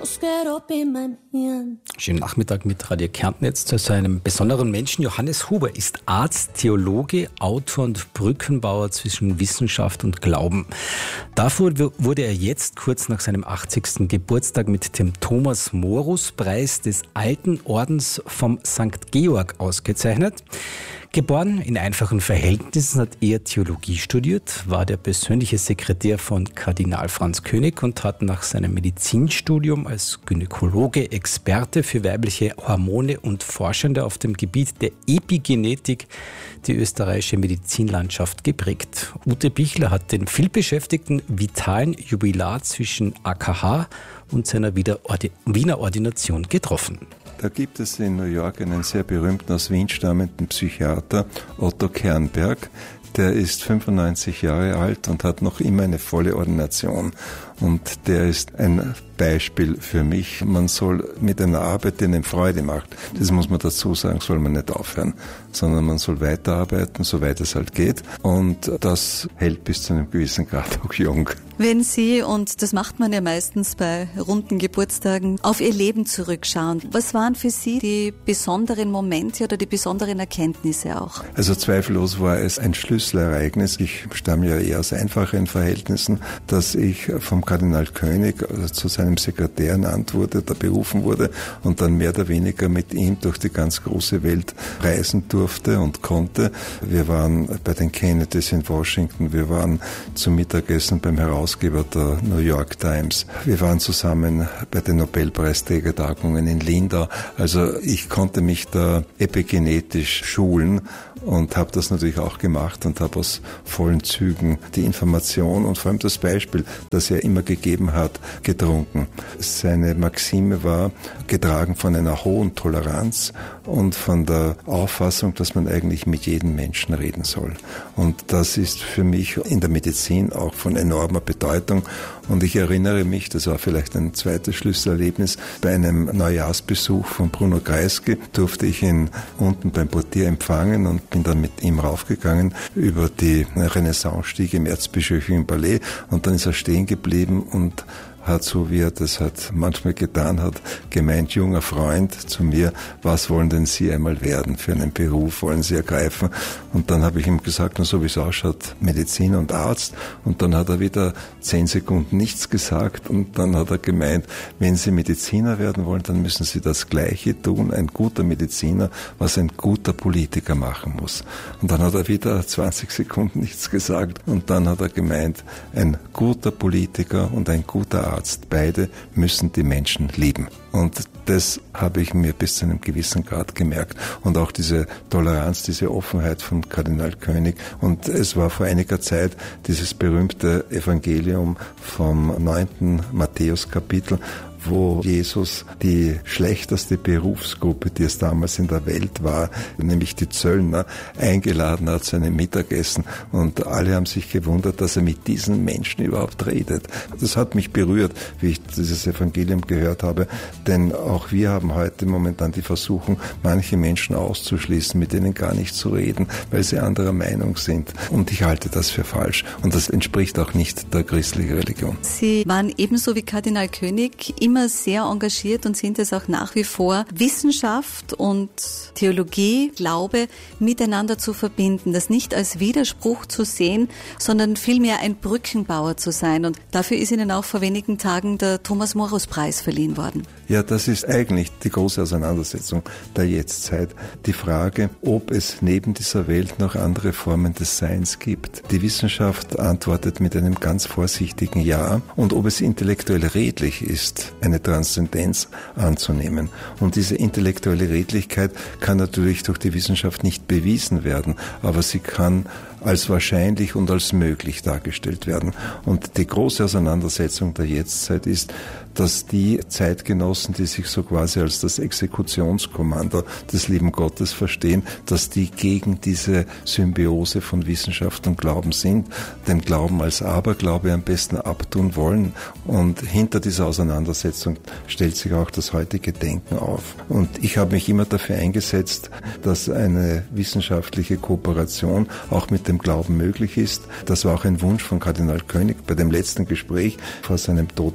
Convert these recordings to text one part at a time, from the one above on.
Just get up in my hand. Schönen Nachmittag mit Radio Kärnten jetzt zu einem besonderen Menschen. Johannes Huber ist Arzt, Theologe, Autor und Brückenbauer zwischen Wissenschaft und Glauben. Dafür wurde er jetzt kurz nach seinem 80. Geburtstag mit dem Thomas-Morus-Preis des Alten Ordens vom St. Georg ausgezeichnet. Geboren in einfachen Verhältnissen, hat er Theologie studiert, war der persönliche Sekretär von Kardinal Franz König und hat nach seinem Medizinstudium als Gynäkologe Experte für weibliche Hormone und Forschende auf dem Gebiet der Epigenetik die österreichische Medizinlandschaft geprägt. Ute Bichler hat den vielbeschäftigten vitalen Jubilar zwischen AKH und seiner Wiener Ordination getroffen. Da gibt es in New York einen sehr berühmten aus Wien stammenden Psychiater, Otto Kernberg. Der ist 95 Jahre alt und hat noch immer eine volle Ordination. Und der ist ein Beispiel für mich. Man soll mit einer Arbeit, die einem Freude macht, das muss man dazu sagen, soll man nicht aufhören, sondern man soll weiterarbeiten, soweit es halt geht. Und das hält bis zu einem gewissen Grad auch jung. Wenn Sie, und das macht man ja meistens bei runden Geburtstagen, auf Ihr Leben zurückschauen, was waren für Sie die besonderen Momente oder die besonderen Erkenntnisse auch? Also zweifellos war es ein Schlüsselereignis. Ich stamme ja eher aus einfachen Verhältnissen, dass ich vom Kardinal König zu seinem Sekretär ernannt wurde, da berufen wurde und dann mehr oder weniger mit ihm durch die ganz große Welt reisen durfte und konnte. Wir waren bei den Kennedys in Washington, wir waren zum Mittagessen beim Herausgeber der New York Times. Wir waren zusammen bei den Nobelpreisträgertagungen in Lindau. Also ich konnte mich da epigenetisch schulen und habe das natürlich auch gemacht und habe aus vollen Zügen die Information und vor allem das Beispiel, das er immer gegeben hat, getrunken. Seine Maxime war, getragen von einer hohen Toleranz und von der Auffassung, dass man eigentlich mit jedem Menschen reden soll. Und das ist für mich in der Medizin auch von enormer Bedeutung. Und ich erinnere mich, das war vielleicht ein zweites Schlüsselerlebnis, bei einem Neujahrsbesuch von Bruno Kreisky durfte ich ihn unten beim Portier empfangen und bin dann mit ihm raufgegangen über die Renaissance-Stiege im Erzbischöflichen Palais und dann ist er stehen geblieben und hat, so wie er das halt manchmal getan hat, gemeint, junger Freund zu mir, was wollen denn Sie einmal werden? Für einen Beruf wollen Sie ergreifen? Und dann habe ich ihm gesagt, so wie es ausschaut, Mediziner und Arzt. Und dann hat er wieder 10 Sekunden nichts gesagt und dann hat er gemeint, wenn Sie Mediziner werden wollen, dann müssen Sie das Gleiche tun, ein guter Mediziner, was ein guter Politiker machen muss. Und dann hat er wieder 20 Sekunden nichts gesagt und dann hat er gemeint, ein guter Politiker und ein guter Arzt, beide müssen die Menschen lieben. Und das habe ich mir bis zu einem gewissen Grad gemerkt. Und auch diese Toleranz, diese Offenheit von Kardinal König. Und es war vor einiger Zeit dieses berühmte Evangelium vom 9. Matthäus-Kapitel, wo Jesus die schlechteste Berufsgruppe, die es damals in der Welt war, nämlich die Zöllner, eingeladen hat zu einem Mittagessen. Und alle haben sich gewundert, dass er mit diesen Menschen überhaupt redet. Das hat mich berührt, wie ich dieses Evangelium gehört habe, denn auch wir haben heute momentan die Versuchung, manche Menschen auszuschließen, mit denen gar nicht zu reden, weil sie anderer Meinung sind. Und ich halte das für falsch. Und das entspricht auch nicht der christlichen Religion. Sie waren ebenso wie Kardinal König immer sehr engagiert und sind es auch nach wie vor, Wissenschaft und Theologie, Glaube miteinander zu verbinden, das nicht als Widerspruch zu sehen, sondern vielmehr ein Brückenbauer zu sein. Und dafür ist Ihnen auch vor wenigen Tagen der Thomas-Morus-Preis verliehen worden. Ja, das ist eigentlich die große Auseinandersetzung der Jetztzeit. Die Frage, ob es neben dieser Welt noch andere Formen des Seins gibt. Die Wissenschaft antwortet mit einem ganz vorsichtigen Ja. Und ob es intellektuell redlich ist, eine Transzendenz anzunehmen. Und diese intellektuelle Redlichkeit kann natürlich durch die Wissenschaft nicht bewiesen werden, aber sie kann als wahrscheinlich und als möglich dargestellt werden. Und die große Auseinandersetzung der Jetztzeit ist, dass die Zeitgenossen, die sich so quasi als das Exekutionskommando des lieben Gottes verstehen, dass die gegen diese Symbiose von Wissenschaft und Glauben sind, den Glauben als Aberglaube am besten abtun wollen. Und hinter dieser Auseinandersetzung stellt sich auch das heutige Denken auf. Und ich habe mich immer dafür eingesetzt, dass eine wissenschaftliche Kooperation auch mit dem Glauben möglich ist. Das war auch ein Wunsch von Kardinal König bei dem letzten Gespräch vor seinem Tod.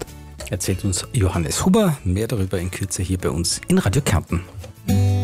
erzählt uns Johannes Huber. Mehr darüber in Kürze hier bei uns in Radio Kärnten.